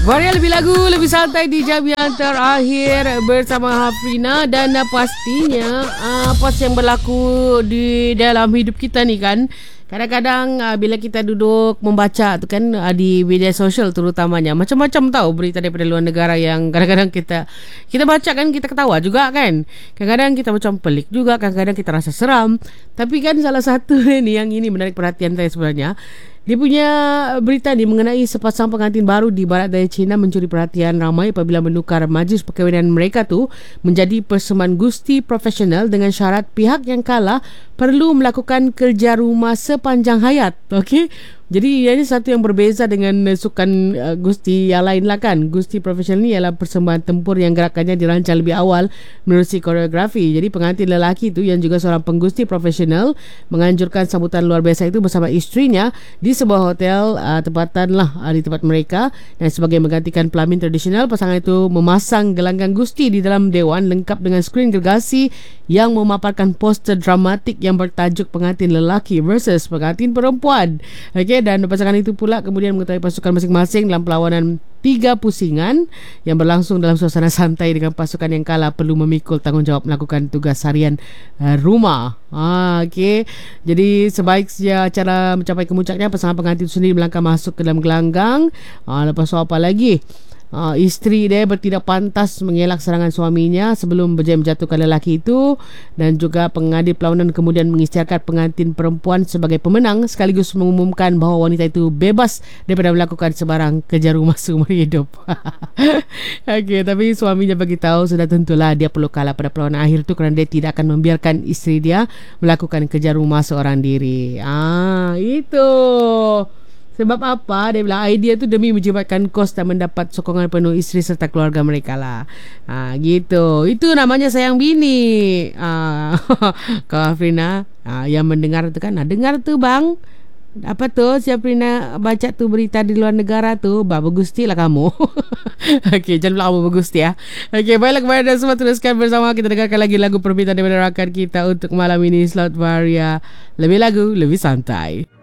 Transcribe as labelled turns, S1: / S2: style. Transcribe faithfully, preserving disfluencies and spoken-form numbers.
S1: Waria lebih lagu, lebih santai di jam yang terakhir bersama Hafrina. Dan uh, pastinya uh, apa yang berlaku di dalam hidup kita ni kan, kadang-kadang uh, bila kita duduk membaca tu kan uh, di media sosial terutamanya, macam-macam tahu berita daripada luar negara yang kadang-kadang kita kita baca kan, kita ketawa juga kan. Kadang-kadang kita macam pelik juga, kadang-kadang kita rasa seram. Tapi kan salah satu ni yang ini menarik perhatian saya sebenarnya. Dia punya berita ni mengenai sepasang pengantin baru di barat daya China mencuri perhatian ramai apabila menukar majlis perkahwinan mereka tu menjadi persembahan gusti profesional dengan syarat pihak yang kalah perlu melakukan kerja rumah sepanjang hayat. Okey. Jadi ini satu yang berbeza dengan sukan uh, gusti yang lain lah kan. Gusti profesional ni ialah persembahan tempur yang gerakannya dirancang lebih awal menerusi koreografi. Jadi pengantin lelaki tu yang juga seorang penggusti profesional menganjurkan sambutan luar biasa itu bersama isterinya di sebuah hotel uh, tempatan lah uh, di tempat mereka. Dan sebagai menggantikan pelamin tradisional, pasangan itu memasang gelanggang gusti di dalam dewan lengkap dengan skrin gergasi yang memaparkan poster dramatik yang bertajuk pengantin lelaki versus pengantin perempuan. Okey. Dan pasangan itu pula kemudian mengetahui pasukan masing-masing dalam perlawanan tiga pusingan yang berlangsung dalam suasana santai dengan pasukan yang kalah perlu memikul tanggungjawab melakukan tugas harian uh, rumah. Ah, okey. Jadi sebaik saja acara mencapai kemuncaknya, pasangan pengantin itu sendiri melangkah masuk ke dalam gelanggang. Ah, lepas tu apa lagi? Uh, isteri dia bertindak pantas mengelak serangan suaminya sebelum berjaya menjatuhkan lelaki itu. Dan juga pengadil perlawanan kemudian mengisytiharkan pengantin perempuan sebagai pemenang sekaligus mengumumkan bahawa wanita itu bebas daripada melakukan sebarang kerja rumah seumur hidup. Okey, tapi suaminya bagi tahu sudah tentulah dia perlu kalah pada perlawanan akhir itu kerana dia tidak akan membiarkan isteri dia melakukan kerja rumah seorang diri. Ah, itu. Sebab apa? Dia bilang idea tu demi menjimatkan kos dan mendapat sokongan penuh isteri serta keluarga mereka lah. Ha, gitu. Itu namanya sayang bini. Ha, Kak Afrina ha, yang mendengar tu kan. Ha, dengar tu bang. Apa tu si Afrina baca tu berita di luar negara tu. Bah, bergusti lah kamu. Okey, jangan bilang kamu bergusti ya. Okey, baiklah kepada semua, teruskan bersama kita dengarkan lagi lagu permintaan daripada rakan kita untuk malam ini. Slot Varia. Lebih lagu, lebih santai.